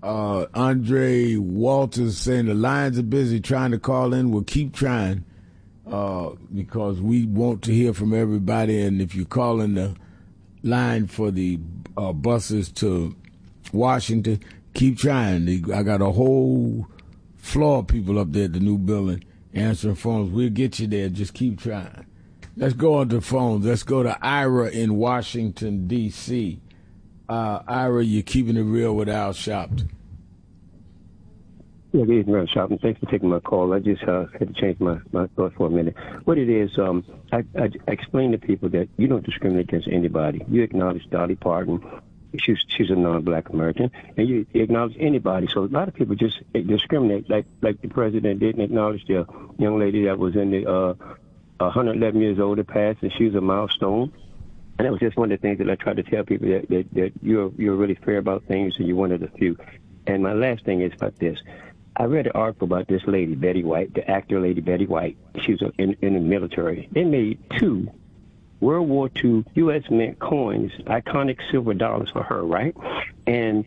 Andre Walters saying the lines are busy trying to call in. We'll keep trying because we want to hear from everybody. And if you call in the line for the buses to Washington, keep trying. I got a whole floor of people up there at the new building answering phones. We'll get you there. Just keep trying. Let's go on to phones. Let's go to Ira in Washington, D.C. Ira, you're keeping it real with Al Sharpton. Yeah, good evening, Al Sharpton. Thanks for taking my call. I just had to change my thoughts for a minute. What it is, I explain to people that you don't discriminate against anybody. You acknowledge Dolly Parton. She's a non-black American, and you acknowledge anybody. So a lot of people just discriminate, like the president didn't acknowledge the young lady that was in the 111 years old that passed, and she was a milestone. And that was just one of the things that I tried to tell people that you're really fair about things, and you're one of the few. And my last thing is about this. I read an article about this lady, Betty White, the actor lady Betty White. She was in the military. They made 2 World War II U.S. Mint coins, iconic silver dollars for her, right? And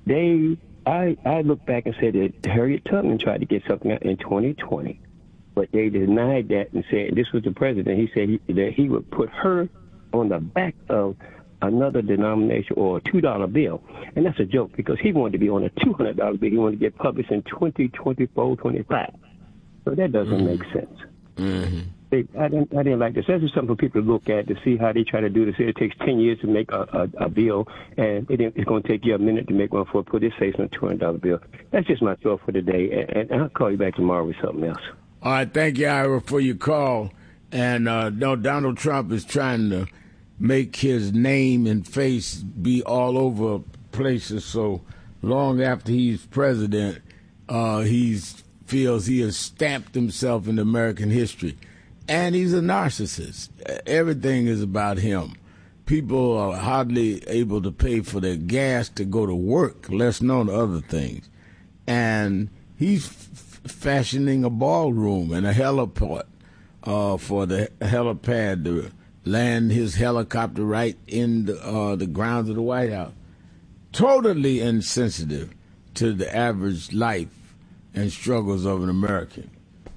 I looked back and said that Harriet Tubman tried to get something out in 2020. But they denied that and said, this was the president, he said that he would put her on the back of another denomination or a $2 bill. And that's a joke because he wanted to be on a $200 bill. He wanted to get published in 2024, 25. So that doesn't make sense. Mm-hmm. I didn't like this. That's just something for people to look at to see how they try to do this. It takes 10 years to make a bill, and it's going to take you a minute to make one for put this face on a $200 bill. That's just my thought for today, and I'll call you back tomorrow with something else. All right, thank you, Ira, for your call. And no, Donald Trump is trying to make his name and face be all over places. So long after he's president, he feels he has stamped himself in American history. And he's a narcissist. Everything is about him. People are hardly able to pay for their gas to go to work, less known other things. And he's fashioning a ballroom and a heliport for the helipad to land his helicopter right in the grounds of the White House. Totally insensitive to the average life and struggles of an American.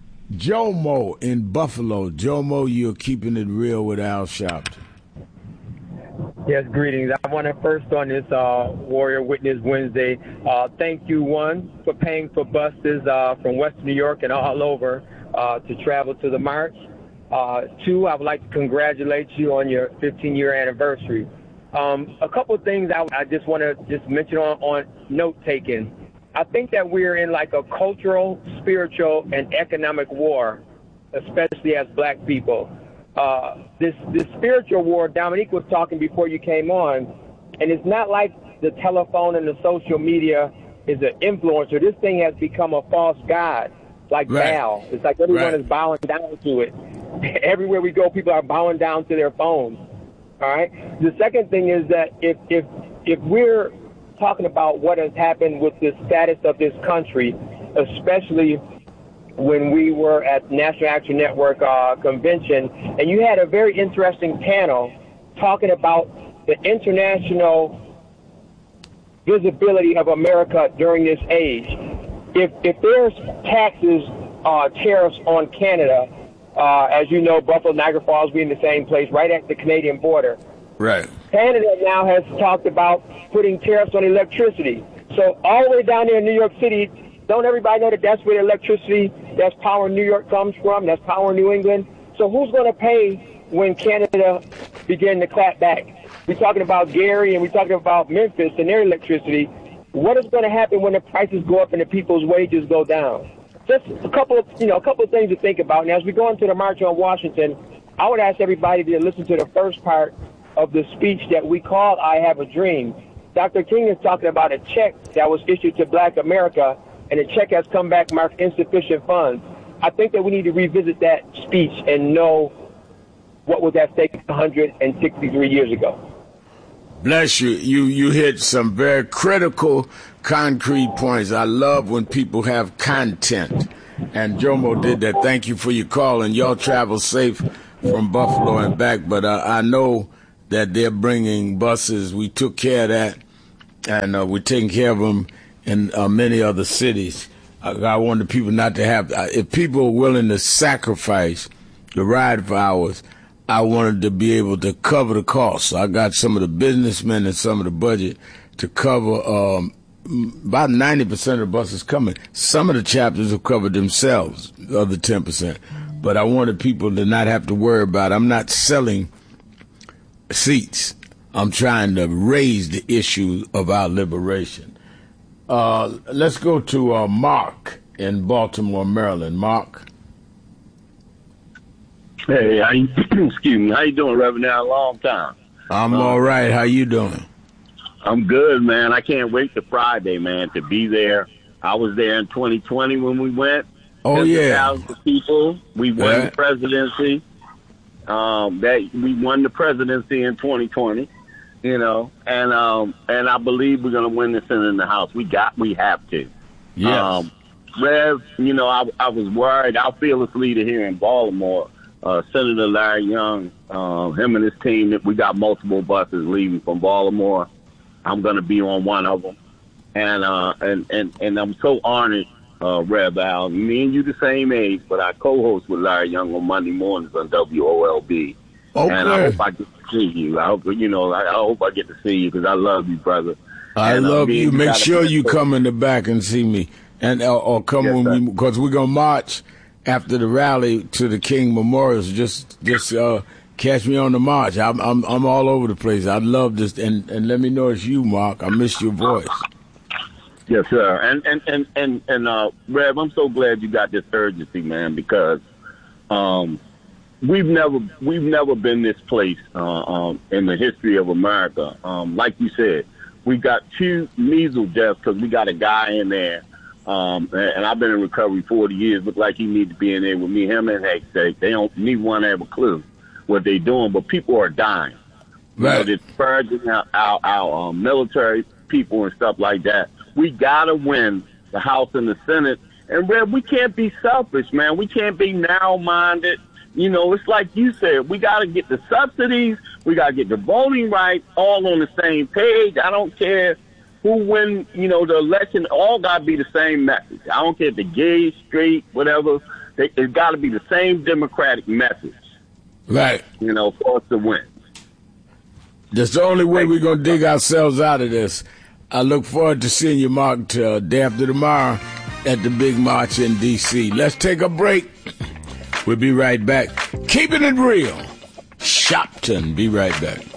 Jomo in Buffalo. Jomo, you're keeping it real with Al Sharpton. Yes, greetings. I want to first on this Warrior Witness Wednesday, thank you, one, for paying for buses from Western New York and all over to travel to the march. 2, I would like to congratulate you on your 15-year anniversary. A couple of things I just want to just mention on note-taking. I think that we're in like a cultural, spiritual, and economic war, especially as black people. This spiritual war, Dominique was talking before you came on, and it's not like the telephone and the social media is an influencer. This thing has become a false god, like Baal. It's like everyone is bowing down to it. Everywhere we go, people are bowing down to their phones. All right. The second thing is that if we're talking about what has happened with the status of this country, especially when we were at National Action Network convention, and you had a very interesting panel talking about the international visibility of America during this age. If there's taxes, tariffs on Canada, as you know, Buffalo, Niagara Falls, we're in the same place, right at the Canadian border. Right. Canada now has talked about putting tariffs on electricity. So all the way down there in New York City, don't everybody know that that's where the electricity, that's power New York comes from, that's power New England? So who's going to pay when Canada begin to clap back? We're talking about Gary and we're talking about Memphis and their electricity. What is going to happen when the prices go up and the people's wages go down? Just a couple of things to think about. And as we go into the March on Washington, I would ask everybody to listen to the first part of the speech that we call I Have a Dream. Dr. King is talking about a check that was issued to black America, and the check has come back marked insufficient funds. I think that we need to revisit that speech and know what was at stake 163 years ago. Bless you. You hit some very critical, concrete points. I love when people have content. And Jomo did that. Thank you for your call, and y'all travel safe from Buffalo and back. But I know that they're bringing buses. We took care of that, and we're taking care of them and many other cities. I wanted people not to have. If people are willing to sacrifice the ride for hours, I wanted to be able to cover the costs. So I got some of the businessmen and some of the budget to cover about 90% of the buses coming. Some of the chapters have covered themselves, the other 10%. But I wanted people to not have to worry about it. I'm not selling seats. I'm trying to raise the issue of our liberation. Let's go to Mark in Baltimore, Maryland. Mark. Hey, excuse me. How you doing, Reverend? A long time. I'm all right. How you doing? I'm good, man. I can't wait to Friday, man, to be there. I was there in 2020 when we went. Oh, yeah. Thousands of people. We won the presidency. That we won the presidency in 2020. You know, and I believe we're gonna win the Senate and the House. We have to. Yes. Rev, you know, I was worried. Our fearless leader here in Baltimore, Senator Larry Young, him and his team, that we got multiple buses leaving from Baltimore. I'm gonna be on one of them, and I'm so honored, Rev Al. Me and you the same age, but I co-host with Larry Young on Monday mornings on WOLB. Okay. And I hope I get to see you. I hope I get to see you because I love you, brother. I love you. Make sure you come in the back and see me, and or come when we, because we're gonna march after the rally to the King Memorials. Just catch me on the march. I'm all over the place. I love this, and let me know it's you, Mark. I miss your voice. Yes, sir. And Rev, I'm so glad you got this urgency, man, because we've never been this place in the history of America. Like you said, we got 2 measles deaths because we got a guy in there, and I've been in recovery 40 years. Look like he needs to be in there with me. Him and Hank, they don't need one to have a clue what they're doing, but people are dying. Right. You know, they're purging our military people and stuff like that. We gotta win the House and the Senate, and Rev, we can't be selfish, man. We can't be narrow-minded. You know, it's like you said, we got to get the subsidies, we got to get the voting rights all on the same page. I don't care who win, you know, the election, all got to be the same message. I don't care if they're gay, straight, whatever. It's got to be the same democratic message. Right. You know, for us to win. That's the only way we're going to dig ourselves out of this. I look forward to seeing you, Mark, day after tomorrow at the big march in D.C. Let's take a break. We'll be right back. Keeping it real. Shopton. Be right back.